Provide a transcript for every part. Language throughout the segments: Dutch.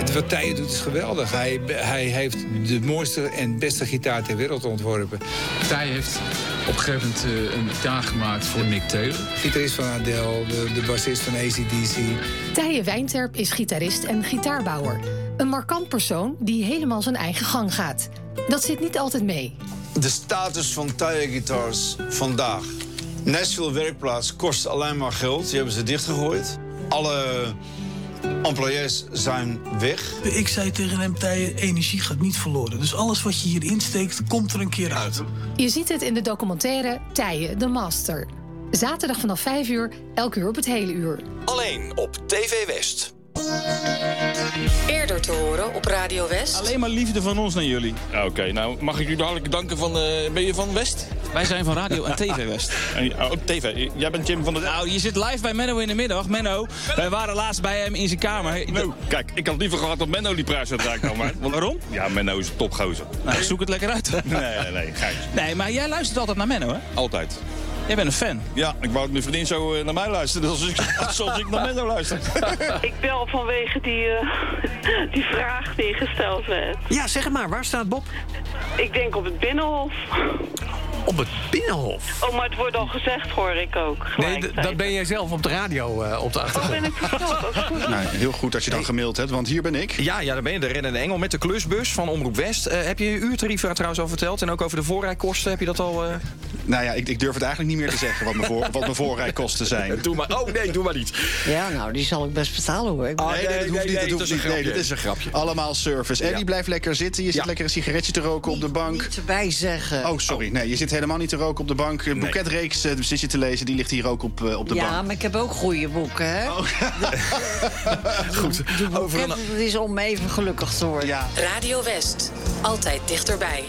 Wat Tije doet is geweldig. Hij heeft de mooiste en beste gitaar ter wereld ontworpen. Tije heeft op een gegeven moment een gitaar gemaakt voor Mick Taylor. Gitarist van Adele, de bassist van AC/DC. Tije Wijnterp is gitarist en gitaarbouwer. Een markant persoon die helemaal zijn eigen gang gaat. Dat zit niet altijd mee. De status van Tije Guitars vandaag. Nashville Werkplaats kost alleen maar geld. Die hebben ze dichtgegooid. Alle employés zijn weg. Ik zei tegen hem, Tije, energie gaat niet verloren. Dus alles wat je hier insteekt, komt er een keer uit. Je ziet het in de documentaire Tije, de Master. Zaterdag vanaf 5 uur, elk uur op het hele uur. Alleen op TV West. Eerder te horen op Radio West. Alleen maar liefde van ons naar jullie. Oké, nou mag ik u hartelijk danken van... ben je van West? Wij zijn van Radio en TV West. Oh, TV. Jij bent Jim van de... Nou, je zit live bij Menno in de middag. Menno, wij waren laatst bij hem in zijn kamer. Nou, kijk, ik had liever gehad dat Menno die prijs zou draaien komen. Waarom? Ja, Menno is een topgozer. Nou, zoek het lekker uit. Nee, geit. Nee, maar jij luistert altijd naar Menno, hè? Altijd. Jij bent een fan. Ja, ik wou dat mijn vriendin zo naar mij luisterde zoals ik naar Menno luister. Ik bel vanwege die vraag die gesteld werd. Ja, zeg het maar. Waar staat Bob? Ik denk op het Binnenhof. Op het Binnenhof? Oh, maar het wordt al gezegd, hoor ik ook. Nee, dat ben jij zelf op de radio op de achtergrond. Oh, ben ik verstopt? Nou, heel goed dat je dan gemaild hebt, want hier ben ik. Ja, daar ben je, de rennende engel met de klusbus van Omroep West. Heb je je uurtarief trouwens al verteld? En ook over de voorrijkosten, heb je dat al... Nou ja, ik durf het eigenlijk niet meer te zeggen wat mijn voorrijkosten zijn. Doe maar. Oh nee, doe maar niet. Ja, nou, die zal ik best betalen, hoor. Nee, dat hoeft niet. Dit is een grapje. Allemaal service. Eddie, blijf lekker zitten. Je zit lekker een sigaretje te roken op de bank. Niet erbij zeggen. Oh, sorry. Nee, je zit helemaal niet te roken op de bank. Een boeketreeks zit je te lezen, die ligt hier ook op de bank. Ja, maar ik heb ook goede boeken, hè? Oh. Goed. De boeket, dat is om even gelukkig te worden. Ja. Radio West. Altijd dichterbij.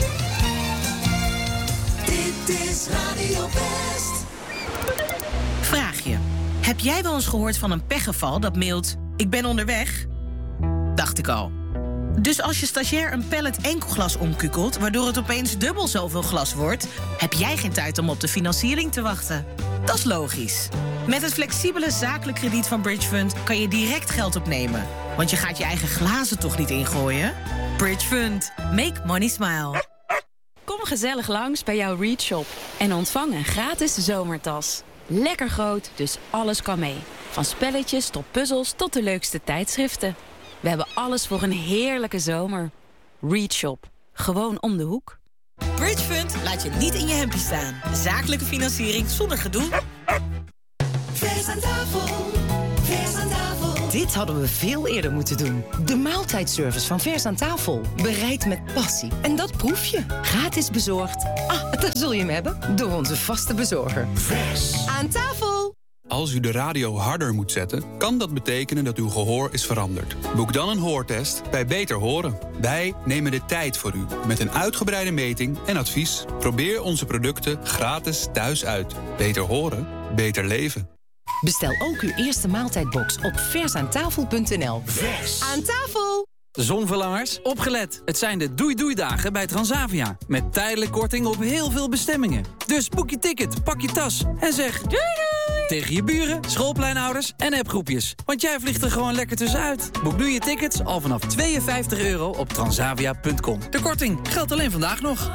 Dit is Radio West. Vraag je. Heb jij wel eens gehoord van een pechgeval dat mailt... ik ben onderweg? Dacht ik al. Dus als je stagiair een pallet enkelglas omkukelt... waardoor het opeens dubbel zoveel glas wordt... heb jij geen tijd om op de financiering te wachten. Dat is logisch. Met het flexibele zakelijk krediet van Bridge Fund... kan je direct geld opnemen. Want je gaat je eigen glazen toch niet ingooien? Bridge Fund. Make money smile. Kom gezellig langs bij jouw Read Shop en ontvang een gratis zomertas. Lekker groot, dus alles kan mee. Van spelletjes tot puzzels tot de leukste tijdschriften. We hebben alles voor een heerlijke zomer. Read Shop. Gewoon om de hoek. Bridge Fund laat je niet in je hempje staan. Zakelijke financiering zonder gedoe. Vers aan tafel. Vers aan tafel. Dit hadden we veel eerder moeten doen. De maaltijdservice van Vers aan tafel. Bereid met passie. En dat proef je. Gratis bezorgd. Daar zul je hem hebben. Door onze vaste bezorger. Vers aan tafel. Als u de radio harder moet zetten, kan dat betekenen dat uw gehoor is veranderd. Boek dan een hoortest bij Beter Horen. Wij nemen de tijd voor u met een uitgebreide meting en advies. Probeer onze producten gratis thuis uit. Beter horen, beter leven. Bestel ook uw eerste maaltijdbox op versaantafel.nl. Vers aan tafel. Zonverlangers, opgelet. Het zijn de doei-doei-dagen bij Transavia. Met tijdelijk korting op heel veel bestemmingen. Dus boek je ticket, pak je tas en zeg doei doei tegen je buren, schoolpleinouders en appgroepjes. Want jij vliegt er gewoon lekker tussenuit. Boek nu je tickets al vanaf €52 op transavia.com. De korting geldt alleen vandaag nog.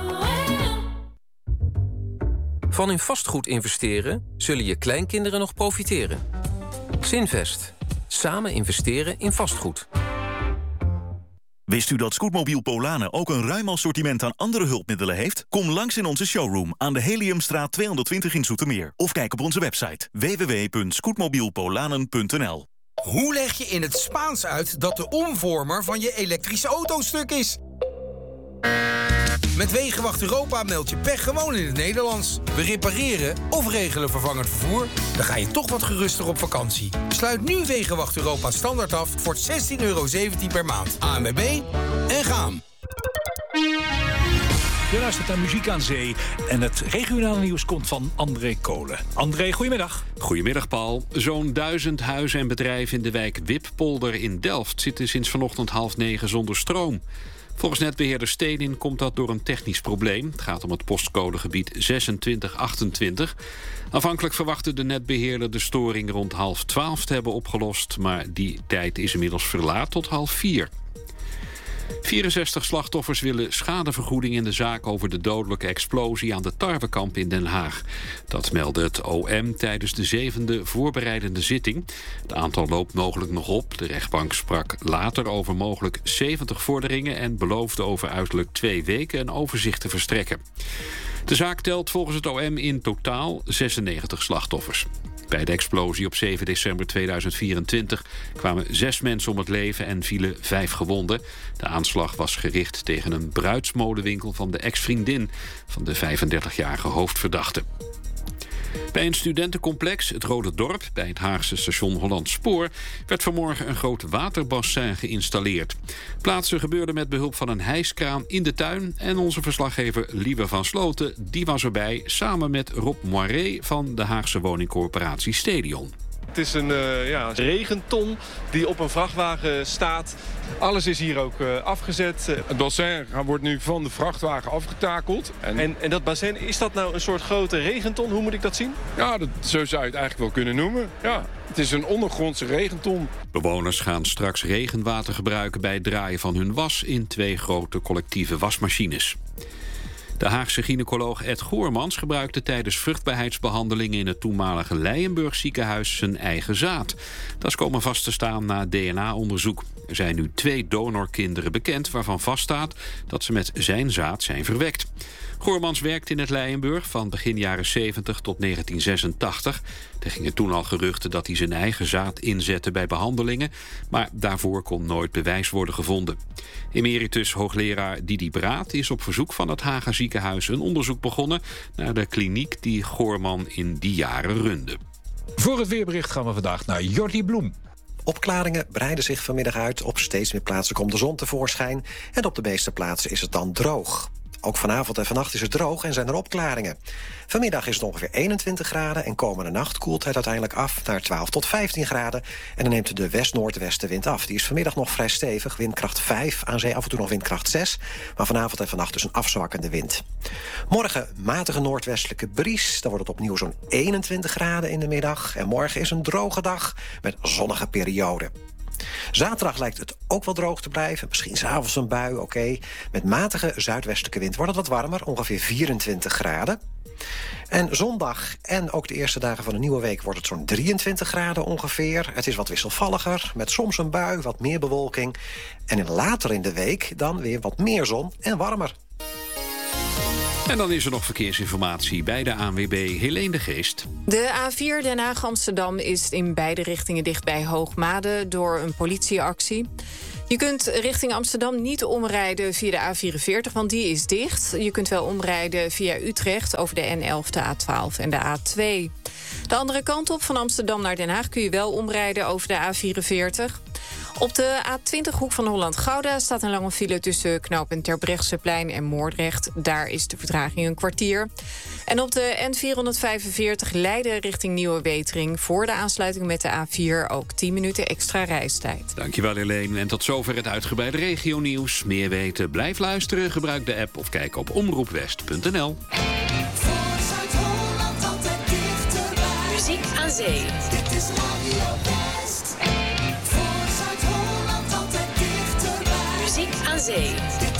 Van in vastgoed investeren zullen je kleinkinderen nog profiteren. Zinvest. Samen investeren in vastgoed. Wist u dat Scootmobiel Polanen ook een ruim assortiment aan andere hulpmiddelen heeft? Kom langs in onze showroom aan de Heliumstraat 220 in Zoetermeer. Of kijk op onze website www.scootmobielpolanen.nl. Hoe leg je in het Spaans uit dat de omvormer van je elektrische auto stuk is? Met Wegenwacht Europa meld je pech gewoon in het Nederlands. We repareren of regelen vervangend vervoer. Dan ga je toch wat geruster op vakantie. Sluit nu Wegenwacht Europa standaard af voor €16,17 per maand. ANWB en gaan. Je luistert naar Muziek aan Zee en het regionale nieuws komt van André Kolen. André, goedemiddag. Goedemiddag, Paul. Zo'n 1000 huizen en bedrijven in de wijk Wippolder in Delft zitten sinds vanochtend 8:30 zonder stroom. Volgens netbeheerder Stedin komt dat door een technisch probleem. Het gaat om het postcodegebied 2628. Aanvankelijk verwachtte de netbeheerder de storing rond 11:30 te hebben opgelost, maar die tijd is inmiddels verlaat tot 3:30. 64 slachtoffers willen schadevergoeding in de zaak over de dodelijke explosie aan de tarwekamp in Den Haag. Dat meldde het OM tijdens de 7e voorbereidende zitting. Het aantal loopt mogelijk nog op. De rechtbank sprak later over mogelijk 70 vorderingen en beloofde over uiterlijk 2 weken een overzicht te verstrekken. De zaak telt volgens het OM in totaal 96 slachtoffers. Bij de explosie op 7 december 2024 kwamen 6 mensen om het leven en vielen 5 gewonden. De aanslag was gericht tegen een bruidsmodenwinkel van de ex-vriendin van de 35-jarige hoofdverdachte. Bij een studentencomplex, het Rode Dorp, bij het Haagse station Holland Spoor, werd vanmorgen een groot waterbassin geïnstalleerd. Plaatsen gebeurde met behulp van een hijskraan in de tuin en onze verslaggever Lieve van Sloten, die was erbij samen met Rob Moiré van de Haagse woningcorporatie Stedion. Het is een regenton die op een vrachtwagen staat. Alles is hier ook afgezet. Het bassin wordt nu van de vrachtwagen afgetakeld. En dat bassin, is dat nou een soort grote regenton? Hoe moet ik dat zien? Ja, zo zou je het eigenlijk wel kunnen noemen. Ja, het is een ondergrondse regenton. Bewoners gaan straks regenwater gebruiken bij het draaien van hun was in 2 grote collectieve wasmachines. De Haagse gynaecoloog Ed Goormans gebruikte tijdens vruchtbaarheidsbehandelingen in het toenmalige Leijenburg ziekenhuis zijn eigen zaad. Dat is komen vast te staan na DNA-onderzoek. Er zijn nu 2 donorkinderen bekend waarvan vaststaat dat ze met zijn zaad zijn verwekt. Goormans werkte in het Leijenburg van begin jaren 70 tot 1986. Er gingen toen al geruchten dat hij zijn eigen zaad inzette bij behandelingen, maar daarvoor kon nooit bewijs worden gevonden. Emeritus hoogleraar Didi Braat is op verzoek van het Haga ziekenhuis een onderzoek begonnen naar de kliniek die Goorman in die jaren runde. Voor het weerbericht gaan we vandaag naar Jordi Bloem. Opklaringen breiden zich vanmiddag uit. Op steeds meer plaatsen komt de zon tevoorschijn. En op de meeste plaatsen is het dan droog. Ook vanavond en vannacht is het droog en zijn er opklaringen. Vanmiddag is het ongeveer 21 graden en komende nacht koelt het uiteindelijk af naar 12 tot 15 graden. En dan neemt de west-noordwestenwind af. Die is vanmiddag nog vrij stevig, windkracht 5, aan zee af en toe nog windkracht 6. Maar vanavond en vannacht dus een afzwakkende wind. Morgen matige noordwestelijke bries. Dan wordt het opnieuw zo'n 21 graden in de middag. En morgen is een droge dag met zonnige perioden. Zaterdag lijkt het ook wel droog te blijven. Misschien 's avonds een bui, oké. Met matige zuidwestelijke wind wordt het wat warmer, ongeveer 24 graden. En zondag en ook de eerste dagen van de nieuwe week wordt het zo'n 23 graden ongeveer. Het is wat wisselvalliger, met soms een bui, wat meer bewolking. En later in de week dan weer wat meer zon en warmer. En dan is er nog verkeersinformatie bij de ANWB Helene de Geest. De A4 Den Haag-Amsterdam is in beide richtingen dicht bij Hoogmade door een politieactie. Je kunt richting Amsterdam niet omrijden via de A44, want die is dicht. Je kunt wel omrijden via Utrecht over de N11, de A12 en de A2. De andere kant op, van Amsterdam naar Den Haag, kun je wel omrijden over de A44. Op de A20 hoek van Holland-Gouda staat een lange file tussen knooppunt Terbrechtseplein en Moordrecht. Daar is de vertraging een kwartier. En op de N445 Leiden richting Nieuwe Wetering voor de aansluiting met de A4 ook 10 minuten extra reistijd. Dankjewel Helene. En tot zover het uitgebreide regionieuws. Meer weten, blijf luisteren, gebruik de app of kijk op omroepwest.nl. Muziek aan zee. Dit is Radio West. Voor Zuid-Holland altijd dichterbij. Muziek aan zee.